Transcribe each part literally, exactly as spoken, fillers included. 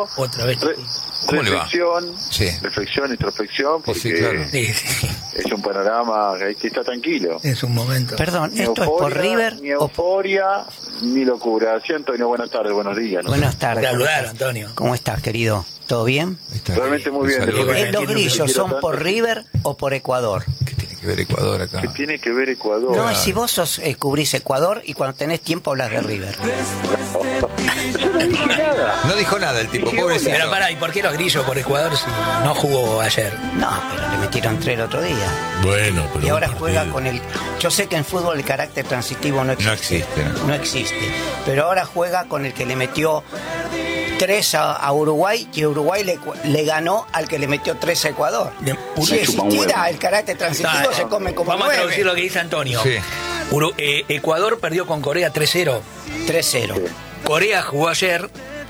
Pero Otra vez. Re, ¿Cómo le va? reflexión, Sí. reflexión, introspección, porque Sí, claro. Sí, sí. es un panorama que, que está tranquilo. Es un momento. Perdón, Ni ¿esto es por euforia, River Ni o euforia, ni locura. Sí, Antonio, buenas tardes, buenos días. ¿no? Buenas tardes. Te ¿cómo saludaron, estás? Antonio. ¿cómo estás, querido? ¿Todo bien? Está Realmente muy bien. Saludos. Después- ¿Eh, ¿Los grillos son por River o por Ecuador? ¿Qué tiene que ver Ecuador acá? ¿Qué tiene que ver Ecuador? No, si vos sos, eh, cubrís Ecuador y cuando tenés tiempo hablas de River. Yo no dije nada. No dijo nada el tipo, Dije pobrecito. Pero pará, ¿y por qué los grillos por Ecuador si no jugó ayer? No, pero le metieron tres el otro día. Bueno, pero Y ahora un juega partido. con el... Yo sé que en fútbol el carácter transitivo no existe. No existe, ¿no? No existe. Pero ahora juega con el que le metió tres a, a Uruguay, que Uruguay le, le ganó al que le metió tres a Ecuador. De- Si Me chupa un existiera huevo. el carácter transitivo, No, se come como Vamos a nueve. traducir lo que dice Antonio. Sí. Uru- eh, Ecuador perdió con Corea tres cero. tres cero. Corea jugó ayer,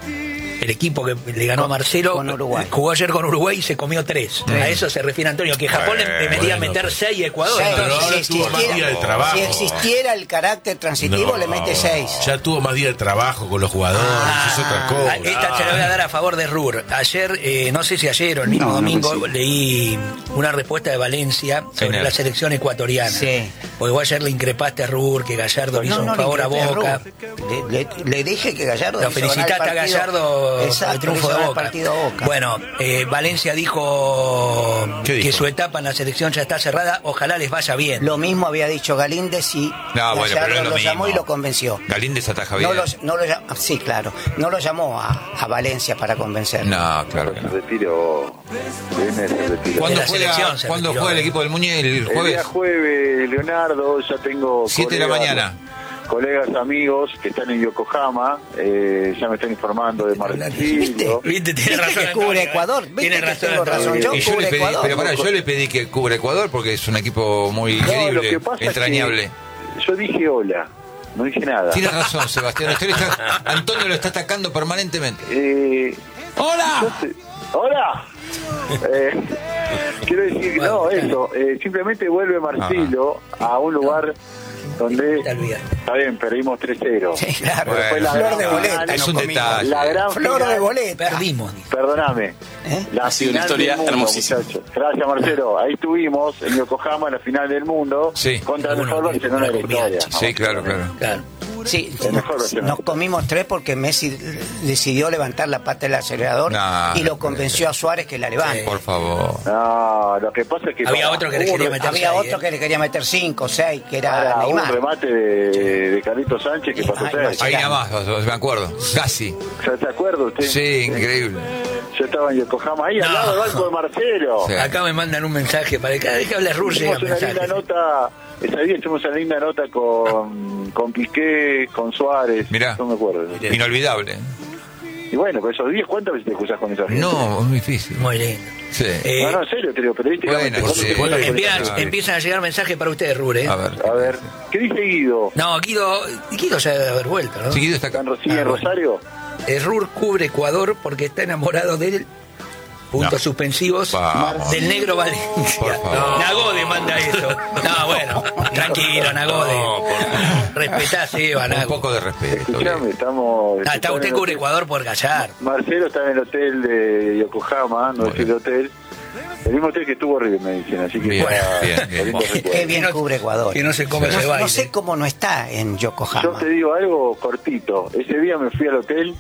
el equipo que le ganó a Marcelo, con Uruguay. jugó ayer con Uruguay y se comió tres. A eso se refiere Antonio, que Japón le le metía a bueno, meter pero- seis a Ecuador. Seis. Pero Entonces, ahora Si tuvo más día de existiera, trabajo. si existiera el carácter transitivo, No, le mete seis. Ya tuvo más día de trabajo con los jugadores, es otra cosa. Ah, esta se la voy a dar a favor de Rur. Ayer, eh, no sé si ayer o el mismo No, no domingo, coincido. leí una respuesta de Valencia sobre Genial. la selección ecuatoriana. Sí. Porque vos ayer le increpaste a Rur, que Gallardo le hizo un le favor a increpé Boca. Ruth. Le, le- le dije que Gallardo Lo hizo ganar el felicitaste a partido. Gallardo Exacto, el triunfo hizo de ganar el Boca. partido a Boca. Bueno, eh, Valencia dijo, ¿Qué dijo? que su etapa en la selección ya está cerrada, ojalá les vaya bien. Lo mismo había dicho Galíndez y No, bueno, Gallardo pero es lo lo llamó mismo. y lo convenció. Galíndez ataja bien. No lo, no lo llam- sí, claro. No lo llamó a, a Valencia para convencerlo. No, claro que Se no. retiró. Viene, se retiró. ¿Cuándo la juega, selección se ¿cuándo retiró. juega el equipo del Muñe? ¿El El jueves? día jueves, Leonardo, ya tengo... Siete de la colegas- mañana. Colegas, amigos que están en Yokohama, eh, ya me están informando de ¿Viste? Martillo. Viste, tiene ¿Viste razón. que cubre Antonio, Ecuador? eh. ¿Viste Tiene que razón, tengo Antonio. razón yo? Y yo le cubre pedí, Ecuador. pero pará, yo le pedí que cubra Ecuador porque es un equipo muy No, lo increíble, que pasa entrañable. es que yo dije hola, no dije nada. Tienes razón, Sebastián. Usted está- Antonio lo está atacando permanentemente. Eh, ¡Hola! yo sé- ¡Hola! Eh, quiero decir que no, eso. eh, simplemente vuelve Marcelo a un lugar donde... Te olvidas. Está bien, perdimos tres cero. Sí, claro. Bueno, Fue la Flor gran de boleta. final, Es un no comimos. detalle. La gran Flor de final- boleta. Perdimos. dice. Perdóname. ¿Eh? La Ha sido una final historia del mundo, hermosísima. muchachos. Gracias, Marcelo. Ahí estuvimos en Yokohama, en la final del mundo, Sí. contra el Uno, mejor Barcelona de la comida, historia. Sí, claro, claro. Claro. Sí, El mejor nos, Barcelona. nos comimos tres porque Messi decidió levantar la pata del acelerador No, y lo no convenció a Suárez que la levante. Por favor. No, lo que pasa es que... Había para- otro que le hubo un quería re- meter Había seis, otro ¿eh? que le quería meter cinco, seis, que era para un Neymar. remate de, de Carlitos Sánchez que Sí, pasó ay, tres. Ahí nada más, me acuerdo. Casi. ¿Se te acuerda usted? Sí, increíble. Yo estaba en Yokohama, ahí al No. lado del banco de Marcelo. Sí. Acá me mandan un mensaje para que cada vez que hable Rur llega Hicimos una mensaje. linda nota, ese día hicimos una linda nota con, con Piqué, con Suárez, Mirá. no me acuerdo. Inolvidable. Y bueno, con esos días, ¿cuántas veces te cruzás con esa gente? No, es muy difícil. Muy lindo. Sí. Eh, No, no, en serio, te digo, periodísticamente. Bueno, ¿cuándo sí. te cruzás con esa empiezan, gente? empiezan a llegar mensajes para ustedes, Rur, ¿eh? A ver. A ver, ¿qué dice Guido? No, Guido, Guido ya debe haber vuelto, ¿no? Seguido está acá. ¿Están Rosilla en Ah, bueno. Rosario? Eh, Rur cubre Ecuador porque está enamorado de él. Puntos No. suspensivos Vamos. del negro Valencia. Por favor. Nagode manda eso. No, bueno, tranquilo, Nagode. Respetá, Seba, Un Nago. poco de respeto. Escuchame, bien. estamos... Ah, está están usted en el cubre hotel- Ecuador por Gallar. Marcelo está en el hotel de Yokohama, no Muy es el bien. hotel. El mismo hotel que estuvo River, me dicen, así que Bien, está- bien, está bien. lindo Qué recuerdo. bien Que no- cubre Ecuador. Que no se come ese No, baile. no sé cómo no está en Yo Yokohama. te digo algo cortito. Ese día me fui al hotel,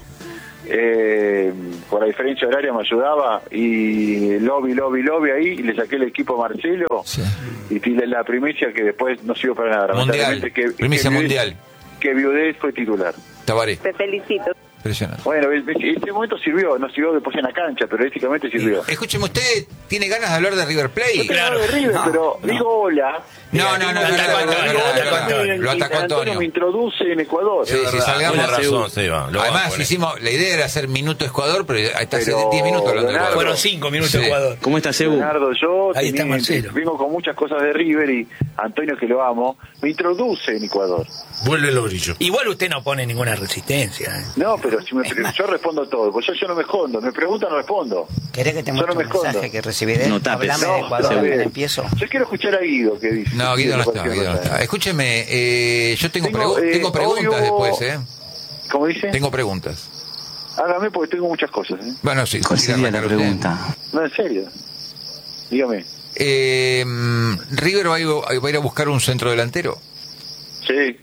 eh, por la diferencia horaria me ayudaba, y lobby, lobby, lobby ahí, y le saqué el equipo a Marcelo, Sí. y tiré la primicia que después no sirvió para nada. Mundial. Lamentablemente Que, Primicia que Viudez- mundial. Que Viudez fue titular. Tabaré. Te felicito. Impresionante. Bueno, en ese momento sirvió, no sirvió después en la cancha, pero éticamente sirvió. Escúcheme, ¿usted tiene ganas de hablar de River Plate? Yo te hablo de River, No, pero no. digo hola. No, no, no, Lo no, atacó no, no, Antonio, no, lo no, atacó no, Antonio. no, lo atacó Antonio. me introduce en Ecuador. Sí, sí, salgamos. Tiene razón, Seba. lo va a Además, poner. hicimos, la idea era hacer minuto Ecuador, pero está hace Pero, diez minutos hablando de Leonardo, Ecuador. Fueron cinco minutos Sí. Ecuador. ¿Cómo estás, Ebu? Leonardo, yo Ahí está tenía- Marcelo. vengo con muchas cosas de River y Antonio, que lo amo, me introduce en Ecuador. Vuelve los grillos. Igual usted no pone ninguna resistencia. ¿eh? No, pero si me, yo respondo todo, pues yo, yo no me escondo, me preguntan, no respondo. ¿Querés que te Yo muestre no me un mensaje escondo. que recibí de él? No tapes. Hablame No, de Ecuador, está bien. empiezo. Yo quiero escuchar a Guido, que dice. No, Guido no Sí, está, cualquier Guido no cosa. está. Escúcheme, eh, yo tengo, Tengo, pregu- eh, tengo preguntas hoy hubo- después, ¿eh? ¿Cómo dice? Tengo preguntas. Hágame porque tengo muchas cosas. ¿eh? Bueno, sí. ¿Cuál sí, sería la arrancar usted. pregunta? No, en serio. Dígame. Eh, ¿River va a, ir, va a ir a buscar un centro delantero? Sí.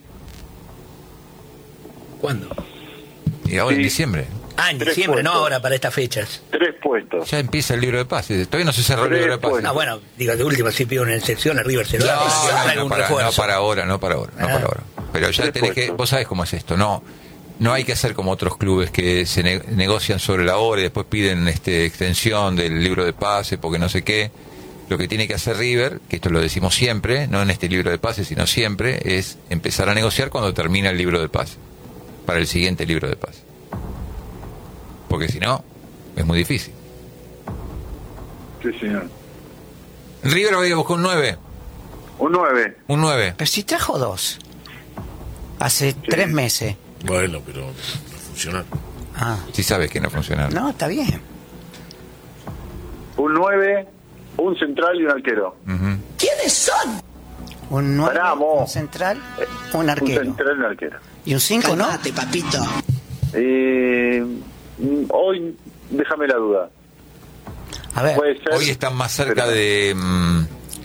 ¿Cuándo? Y ahora Sí. en diciembre. Ah, en Tres diciembre, no puestos. ahora, para estas fechas. Tres puestos. Ya empieza el libro de pases. Todavía no se cerró el Tres libro de pases. puestos. Ah, bueno, digo, de última, si pido una excepción, a River se lo No, da, porque no, trae no, un para, no refuerzo. para ahora, no para ahora, no Ah. para ahora. Pero ya Tres tenés que, puestos. vos sabés cómo es esto, no, no hay que hacer como otros clubes que se ne- negocian sobre la hora y después piden este extensión del libro de pases porque no sé qué. Lo que tiene que hacer River, que esto lo decimos siempre, no en este libro de pases, sino siempre, es empezar a negociar cuando termina el libro de pases, para el siguiente libro de pases. Porque si no, es muy difícil. Sí, señor. River va a ir a buscar un nueve, Un nueve. un nueve. Pero si trajo dos. Hace tres meses. Bueno, pero no funciona. Ah, Si sabes que no funciona. no, está bien. Un nueve, un central y un arquero. Ujú. Un nueve, Pará, mo. un central, un Un arquero. central y un arquero. Y un cinco, ¿no? papito. Eh, mm, hoy, déjame la duda. A ver, Puede ser. Hoy están más cerca pero- de mm,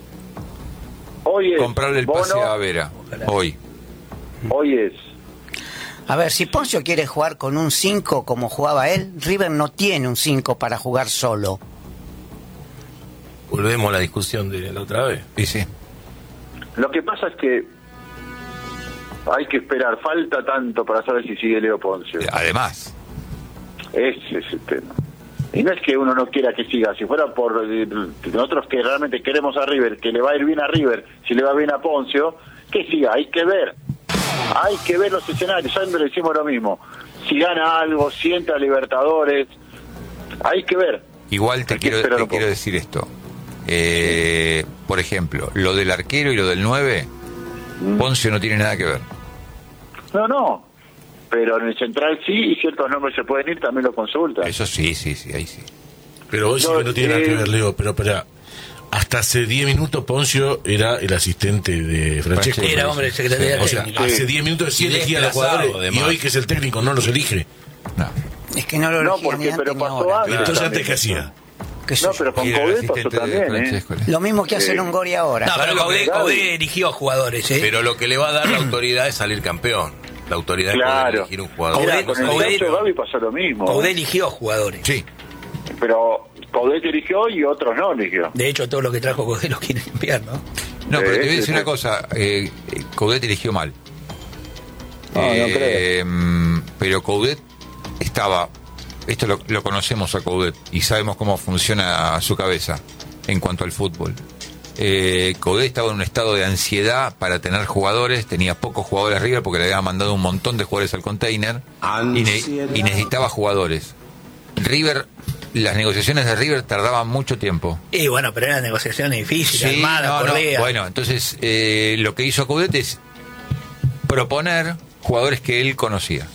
Hoy es comprarle el pase Bono, a Vera. Hoy. Hoy es. a ver, si Poncio quiere jugar con un cinco como jugaba él, River no tiene un cinco para jugar solo. Volvemos a la discusión de la otra vez. Y sí. Lo que pasa es que hay que esperar. Falta tanto para saber si sigue Leo Poncio. Además, Ese es el tema. Y no es que uno no quiera que siga. Si fuera por eh, nosotros que realmente queremos a River, que le va a ir bien a River, si le va bien a Poncio, que siga. Hay que ver. Hay que ver los escenarios. Siempre le decimos lo mismo. Si gana algo, si entra a Libertadores, hay que ver. igual te Hay que quiero, esperar te un quiero poco. decir esto. Eh, por ejemplo, lo del arquero y lo del nueve, Mm. Poncio no tiene nada que ver. No, no. Pero en el central sí, y ciertos nombres se pueden ir, también lo consultan. Eso sí, sí, sí, ahí sí. Pero hoy sí No, que no tiene nada que eh, ver, Leo. Pero espera, hasta hace diez minutos Poncio era el asistente de Francesco. Francesco. Era hombre de secretaría O sea, técnica. hace diez minutos sí Y elegía a los desplazado, jugadores y además. hoy que es el técnico no los elige. No. Es que no lo No, elegía porque- ni antes pero ni pasó ahora. antes. Entonces también. antes, ¿qué hacía? ¿Qué sé No, yo? pero con Y era el Coudet pasó asistente de también, ¿eh? Francesco. Lo mismo que hace Sí. Longoria ahora. No, pero ¿Sabes lo Coudet, que- Coudet eligió jugadores, ¿eh? Pero lo que le va a dar la autoridad es salir campeón. La autoridad es poder Claro. elegir un jugador. Mira, Coudet- con el Coudet- caso de Gavi pasó lo mismo. Coudet eligió jugadores. Sí. Pero Coudet eligió y otros no eligió. De hecho, todo lo que trajo Coudet lo quieren limpiar, ¿no? No, pero te voy a Sí, decir sí, una sí. cosa. Eh, eh, Coudet eligió mal. No, no Eh, mm, pero Coudet estaba, esto lo, lo conocemos a Coudet y sabemos cómo funciona su cabeza en cuanto al fútbol. Eh, Coudet estaba en un estado de ansiedad para tener jugadores, tenía pocos jugadores arriba porque le habían mandado un montón de jugadores al container y, ne- y necesitaba jugadores. River, las negociaciones de River tardaban mucho tiempo. Y bueno, pero eran negociaciones difíciles, Sí, Almada, no, no. Correa. Bueno, entonces eh, lo que hizo Coudet es proponer jugadores que él conocía.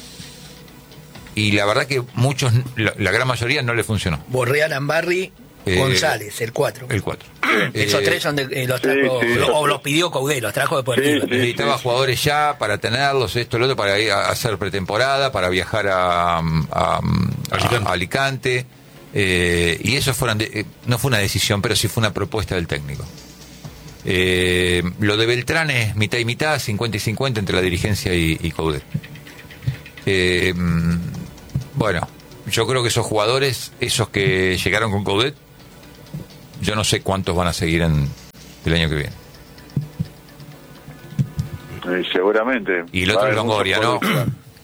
Y la verdad que muchos, la, la gran mayoría no le funcionó. Borrea, Lambarri, Eh, González, el cuatro. El cuatro. Esos tres son de, eh, los trajo, sí, lo- sí. o los pidió Coudet, los trajo después Sí, River. sí. Necesitaba jugadores ya para tenerlos, esto, lo otro, para ir a hacer pretemporada, para viajar a, a- a- Alicante. a Alicante. Eh, y eso fueron de- eh, no fue una decisión, pero sí fue una propuesta del técnico. Eh, lo de Beltrán es mitad y mitad, cincuenta y cincuenta entre la dirigencia y, y Coudet. Eh, mm, bueno, yo creo que esos jugadores, esos que llegaron con Coudet, yo no sé cuántos van a seguir en el año que viene. Eh, seguramente. Y el otro Va a es haber Longoria, ¿no? muchos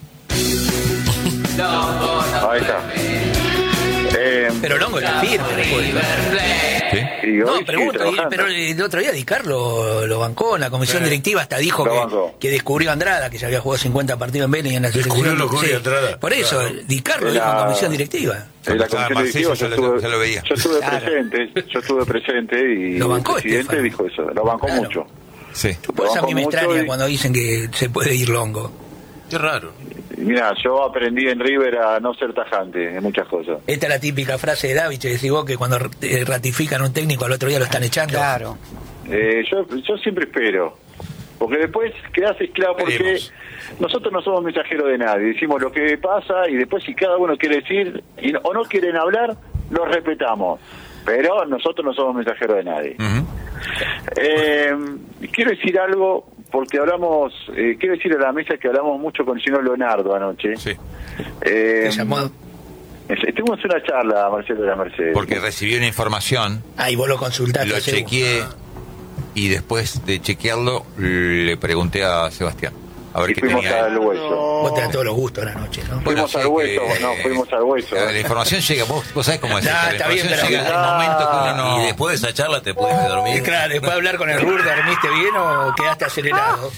jugadores. Ahí está. Eh, Pero Longo está firme después. ¿Sí? y No, hoy sigue pregunto, y- trabajando. pero el otro día Di Carlo lo bancó en la comisión directiva, hasta dijo Lo que, bancó. que descubrió a Andrada, que ya había jugado cincuenta partidos en Vélez y en la Descubrió selección. lo que ocurrió Andrada. Por eso, Claro. Di Carlo Era- dijo en comisión directiva. En la Ah, comisión Marcelo directiva ya yo lo- estuve, ya lo veía. yo estuve Claro. presente, yo estuve presente y Lo bancó el presidente Estefano. dijo eso, lo bancó Claro. mucho. Sí. Por eso a mí me Lo bancó extraña mucho y- cuando dicen que se puede ir Longo. Qué raro. Y mira, yo aprendí en River a no ser tajante en muchas cosas. Esta es la típica frase de Davich, que decís vos que cuando eh, ratifican un técnico al otro día lo están echando. Claro. Eh, yo, yo siempre espero. Porque después quedás esclavo, porque Veremos. nosotros no somos mensajeros de nadie, decimos lo que pasa y después si cada uno quiere decir y, o no quieren hablar, los respetamos. Pero nosotros no somos mensajeros de nadie. Ujú. Eh, quiero decir algo, porque hablamos, eh, quiero decir a la mesa que hablamos mucho con el señor Leonardo anoche. Sí, Eh, ¿Te llamó? Tuvimos una charla, Marcelo de la Mercedes. porque recibí una información, Ah, y vos lo consultaste. lo seguro. chequeé y después de chequearlo le pregunté a Sebastián a ver Y qué fuimos tenía al él. hueso. Vos te das todos los gustos la noche, ¿no? Bueno, Fuimos al sé hueso, que- no, fuimos al hueso. La, la información llega, vos, vos sabés cómo es No, esto, la está bien, información pero- llega en el momento que uno no... Y después de esa charla te puedes dormir. Y claro, después de hablar con el Rur, ¿dormiste bien o quedaste acelerado?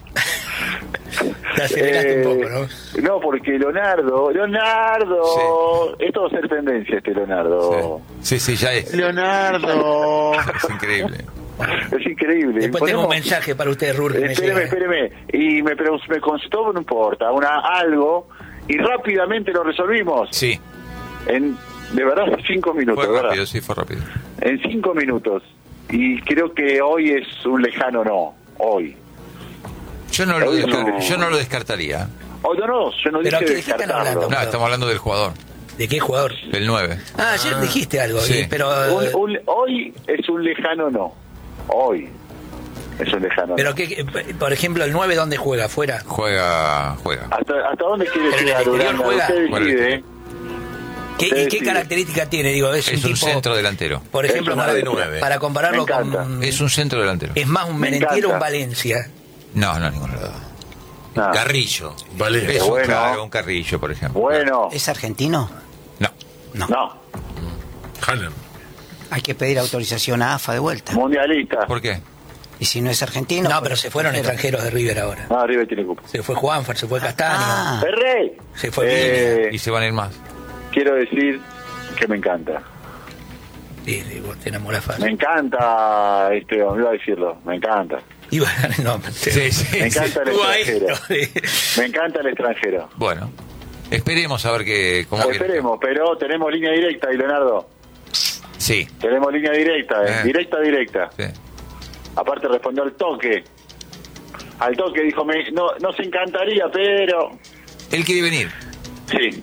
Te aceleraste Eh, un poco, ¿no? No, porque Leonardo, Leonardo, es todo ser tendencia este Leonardo. Sí, sí, ya es. Leonardo, Es increíble. es increíble. Después tengo un Ponemos- mensaje para usted, Rur, que me Espéreme, llega. espéreme. Y me, pre- me consultó, no importa, una algo, y rápidamente lo resolvimos. Sí, En, de verdad, cinco minutos, fue ¿verdad? rápido, sí, fue rápido. En cinco minutos. Y creo que hoy es un lejano no, hoy. Yo no lo, Hoy descar- no. yo no lo descartaría. Hoy no, no, yo no Pero dije ¿qué- de qué están descartarlo. hablando? No, estamos hablando del jugador, ¿De qué jugador? del nueve. Ah, ayer dijiste algo, Sí. y- pero... Un- un- hoy es un lejano no. Hoy es un lejano Pero no. qué, qué- por ejemplo, el nueve, ¿dónde juega? ¿Fuera? Juega, juega. ¿Hasta, ¿Hasta dónde quiere Pero en el llegar exterior Uranga? juega. Usted Bueno, decide, el ¿eh? ¿Qué, Usted ¿Y qué decide. característica tiene? Digo, es, Es un un tipo... centro delantero. Por ejemplo, Es un para, nueve. nueve. para compararlo Me encanta. con... Es un centro delantero. Es más un Me Menentiero o un encanta. Valencia. No, no, ninguno de los dos. Ah, Carrillo. Vale. Es un, bueno. claro, un Carrillo, por ejemplo. bueno, ¿Es argentino? No. No. no, Haller. Hay que pedir autorización a AFA de vuelta. mundialista. ¿Por qué? Y si no es argentino... No, pues pero se fueron extranjero. extranjeros de River ahora. No, River tiene cupo. Se fue Juanfer, se fue Castaño. Ah. ¡Ferrey! Se fue Eh, Y se van a ir más. quiero decir que me encanta. Sí, sí, vos te enamorás Me fácil. encanta, este, iba a decirlo, me encanta. Iba, no, Sí, sí, Me sí. encanta el Tú ahí, extranjero. no, Me encanta el extranjero. Bueno, esperemos a ver qué... Cómo viene. Esperemos, pero tenemos línea directa, y Leonardo. Sí, Tenemos línea directa, eh, Eh. directa, directa. sí. Aparte respondió al toque. Al toque dijo, me, no, nos encantaría, pero... Él quiere venir. Sí.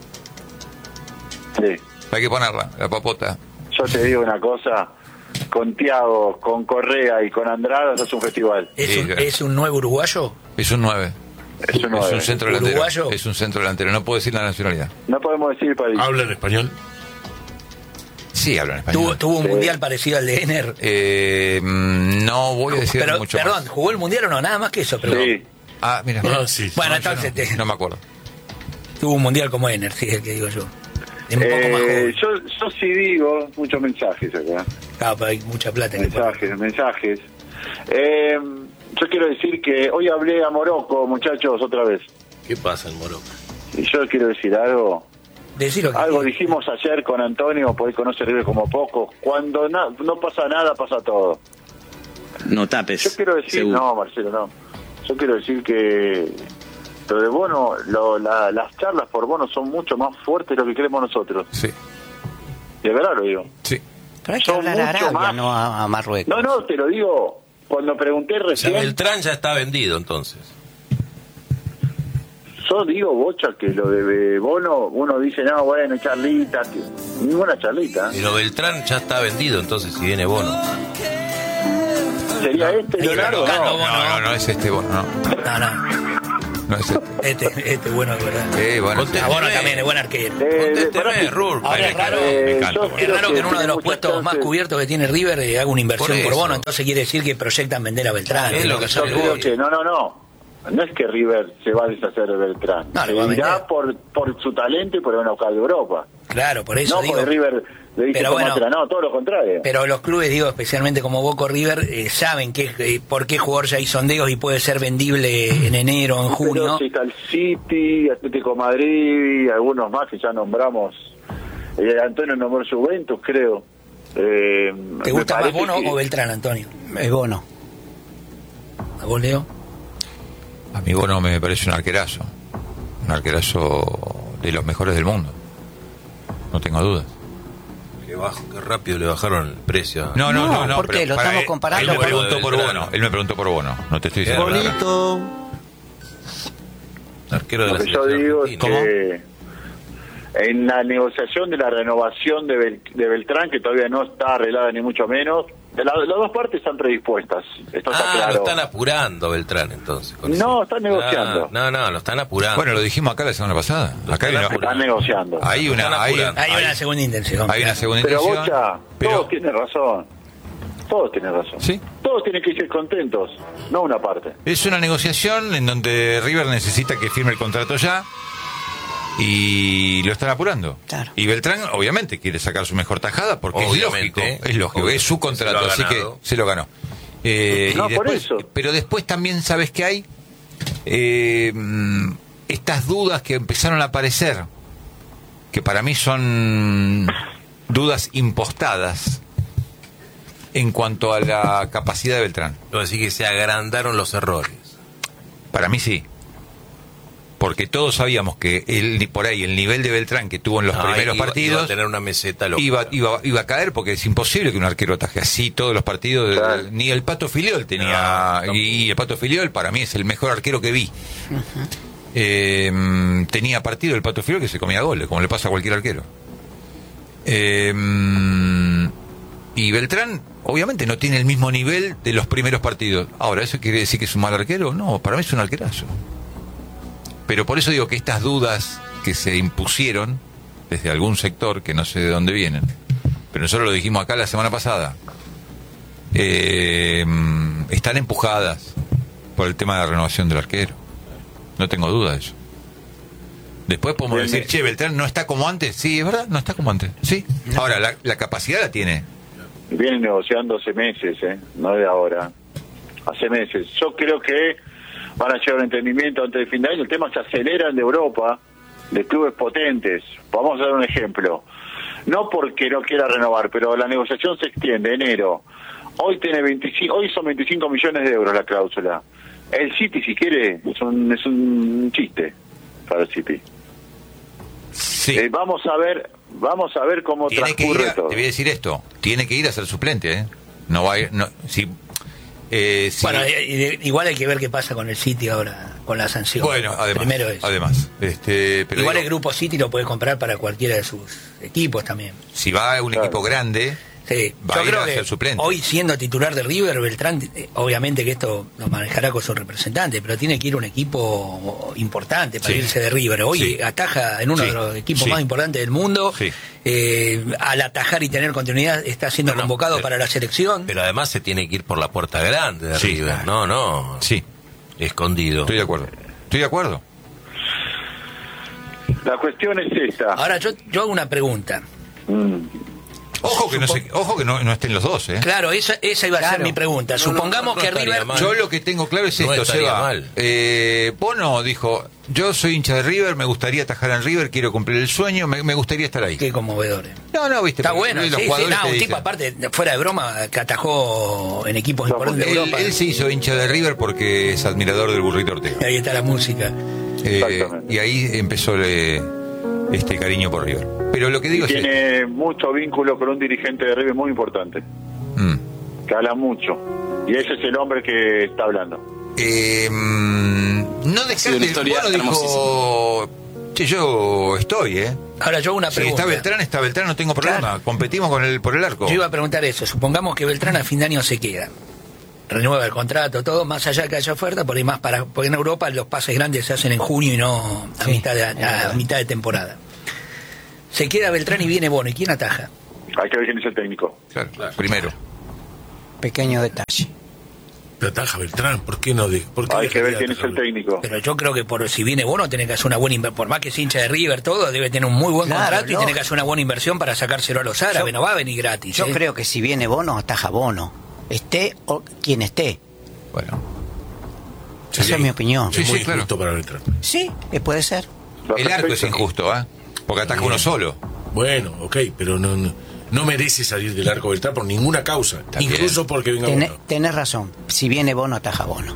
Sí. Hay que ponerla, la papota. Yo te digo una cosa, con Tiago, con Correa y con Andrada es un festival. ¿Es, Sí, un, claro. ¿Es un nuevo uruguayo? Es un nueve. Es un Es nueve. un centro delantero. ¿Uruguayo? Es un centro delantero. No puedo decir la nacionalidad. No podemos decir país. ¿Habla en español? Sí, hablan español. ¿Tuvo, tuvo un Sí. mundial parecido al de Ener? Eh, mm, no voy a decir Pero, mucho perdón, más. ¿jugó el mundial o no? Nada más que eso, pero Sí. Ah, mira. Ah, sí. Bueno, No, yo entonces no. te- No me acuerdo. tuvo un mundial como Ener, sí, es el que digo yo. Es un poco más Eh, joven. yo, yo sí digo muchos mensajes acá. Claro, pero hay mucha plata en el Mensajes, mensajes. Eh, yo quiero decir que hoy hablé a Morocco, muchachos, otra vez. ¿Qué pasa en Morocco? Y yo quiero decir algo. Decilo que Algo sí. dijimos ayer con Antonio, por ahí conoce River como poco. Cuando na- no pasa nada, pasa todo. No tapes. Yo quiero decir, seguro. no, Marcelo, no. Yo quiero decir que lo de Bono, lo- la- las charlas por Bono son mucho más fuertes de lo que creemos nosotros. Sí, De verdad lo digo. sí. Pero hay que Son hablar a mucho Arabia, más. no a, a Marruecos. No, no, te lo digo. Cuando pregunté O sea, recién, Beltrán ya está vendido entonces. yo digo, Bocha, que lo de Bono, uno dice, no, bueno, charlita. que- Ninguna charlita. Pero Beltrán ya está vendido entonces si viene Bono. ¿Sería este, Ahí Leonardo? está No. tocando. No, no, no es este Bono, no. No, no. No es este. Este, este bueno, de verdad. Eh, bueno, Conté- sí. Ah, bueno, también es buen arquero. Eh, Contésteme, pará, Rur. Ahora es raro, eh, Me encanta, yo bueno. es creo raro que en uno de tiene los muchas puestos más chances. cubiertos que tiene River eh, haga una inversión Por por, eso. Bono, entonces quiere decir que proyectan vender a Beltrán. Es ¿no? lo que Yo yo creo voy. que no, no, no. No es que River se va a deshacer de Beltrán. No, se lo va a irá vender. por, por su talento y por una local de Europa. Claro, por eso no digo. porque River le dice Pero como bueno, otra, no, todo lo contrario. Pero los clubes, digo, especialmente como Boca o River, eh, saben que, eh, por qué jugador ya hay sondeos y puede ser vendible en enero, en junio. Pero si está el City, Atlético de Madrid y algunos más que ya nombramos. Eh, Antonio nombró Juventus, creo. Eh, ¿Te me gusta más parece Bono que- o Beltrán, Antonio? Es Bono. ¿A vos, Leo? A mí Bono me parece un arquerazo. Un arquerazo de los mejores del mundo. No tengo dudas. Qué bajo, qué rápido le bajaron el precio. No, no, no, No, no. ¿por pero qué? Lo para estamos él- comparando Él me con- preguntó por Beltrán. Bono. Él me preguntó por Bono. No te estoy diciendo. Qué nada. bonito. Arquero de Lo la que yo selección digo es argentina. que en la negociación de la renovación de, Bel- de Beltrán, que todavía no está arreglada ni mucho menos, de la- las dos partes están predispuestas. Esto está Ah, claro. lo están apurando Beltrán entonces. con No, eso. están negociando. No, no, lo están apurando. Bueno, lo dijimos acá la semana pasada. Lo Acá hay están una, apurando. Están negociando. hay Lo una, están hay, apurando. Hay hay- una segunda intención. hay una segunda Pero intención. Bocha, pero- todos tienen razón. Todos tienen razón. Sí. Todos tienen que ir contentos, no una parte. Es una negociación en donde River necesita que firme el contrato ya y lo están apurando. Claro. Y Beltrán obviamente quiere sacar su mejor tajada porque Obviamente, es lógico, es lógico, obviamente. es su contrato, Se lo ha así que ganado. se lo ganó. Eh, No, y por después- eso. Pero después también sabes que hay Eh, mm, estas dudas que empezaron a aparecer, que para mí son dudas impostadas en cuanto a la capacidad de Beltrán. Así que se agrandaron los errores. Para mí sí. Porque todos sabíamos que el, por ahí el nivel de Beltrán que tuvo en los No, primeros iba- partidos iba a tener una meseta loca. iba, iba, iba a caer, porque es imposible que un arquero ataje así todos los partidos. Claro. Ni el Pato Filiol tenía. No, y, y el Pato Filiol para mí es el mejor arquero que vi. Eh, tenía partido el Pato Filiol que se comía goles, como le pasa a cualquier arquero. Eh, y Beltrán, obviamente, no tiene el mismo nivel de los primeros partidos. Ahora, ¿eso quiere decir que es un mal arquero? No, para mí es un arquerazo. Pero por eso digo que estas dudas que se impusieron desde algún sector, que no sé de dónde vienen, pero nosotros lo dijimos acá la semana pasada, eh, están empujadas por el tema de la renovación del arquero. No tengo duda de eso. Después podemos Bien, decir, bien. che, Beltrán no está como antes. Sí, es verdad, no está como antes. Sí. Ahora, la, la capacidad la tiene. Vienen negociando hace meses, ¿eh? No de ahora. Hace meses. Yo creo que van a llegar a un entendimiento antes del fin de año. El tema se aceleran de Europa, de clubes potentes. Vamos a dar un ejemplo. No porque no quiera renovar, pero la negociación se extiende, enero. Hoy tiene veinticinco, hoy son veinticinco millones de euros la cláusula. El City, si quiere, es un, es un chiste para el City. Sí. Eh, vamos a ver, vamos a ver cómo Tiene que ir transcurre a- todo. te voy a decir esto, tiene que ir a ser suplente, ¿eh? No va a ir, no, si, eh, si- Bueno, eh, eh, igual hay que ver qué pasa con el City ahora, con la sanción. bueno, además, Primero eso. además, este, pero igual digo, el grupo City lo puede comprar para cualquiera de sus equipos también. si va a un Claro. equipo grande, Sí, va yo a ir creo a que ser suplente. hoy siendo titular de River, Beltrán, eh, obviamente que esto lo manejará con su representante, pero tiene que ir a un equipo importante para Sí. irse de River. Hoy Sí. ataja en uno Sí. de los equipos Sí. más importantes del mundo. Sí. Eh, al atajar y tener continuidad está siendo Bueno, convocado pero- para la selección. Pero además se tiene que ir por la puerta grande de Sí, River. claro. No, no. sí, Escondido. estoy de acuerdo. Estoy de acuerdo. La cuestión es esta. Ahora yo, yo hago una pregunta. Mm. Ojo que no se- ojo que no, no estén los dos, ¿eh? Claro, esa, esa iba a ser Claro. mi pregunta. No, no, Supongamos no que estaría River... mal. Yo lo que tengo claro es No esto, estaría Seba. mal. Eh, Bono dijo, yo soy hincha de River, me gustaría atajar en River, quiero cumplir el sueño, me, me gustaría estar ahí. Qué conmovedores. No, no, viste. Está pero bueno, los sí, sí, jugadores no, te un dicen. tipo aparte, fuera de broma, que atajó en equipos No, importantes de Él, Europa. él se hizo hincha de River porque es admirador del Burrito Ortega. Ahí está la música. Eh, Exactamente. y ahí empezó eh, este cariño por River. Pero lo que digo es esto. Tiene mucho vínculo con un dirigente de River muy importante, Mm. que habla mucho. Y ese es el hombre que está hablando. Eh, mm, no sido descarte, una historia Bono dijo, che, yo estoy, ¿eh? Ahora yo hago una Si pregunta. está Beltrán, está Beltrán, no tengo problema. Claro. Competimos con el, por el arco. Yo iba a preguntar eso. Supongamos que Beltrán a fin de año se queda. Renueva el contrato, todo, más allá de que haya oferta, por ahí más para, porque en Europa los pases grandes se hacen en junio y no a, Sí, mitad, de, es a verdad. mitad de temporada. Se queda Beltrán y viene Bono. ¿Y quién ataja? Hay que ver quién es el técnico. Claro, primero. Pequeño detalle. Pero ataja Beltrán, ¿por qué no? De, por qué Hay que ver dejaría quién es el atajar? técnico. Pero yo creo que por si viene Bono, tiene que hacer una buena inversión. Por más que es hincha de River, todo, debe tener un muy buen Claro, contrato y lógico. tiene que hacer una buena inversión para sacárselo a los árabes. Yo- no va a venir gratis. Yo ¿eh? creo que si viene Bono, ataja Bono. Esté o quien esté. Bueno. Esa es mi opinión. Sí, Es muy sí, claro. injusto para Beltrán. Sí, eh, puede ser. Lo El arco es perfecto. injusto, ¿eh? Porque ataja uno solo. Bueno, ok, pero no, no, no merece salir del arco Beltrán por ninguna causa. bien. Incluso porque venga Tené- Bono. tenés razón. Si viene Bono, ataja Bono.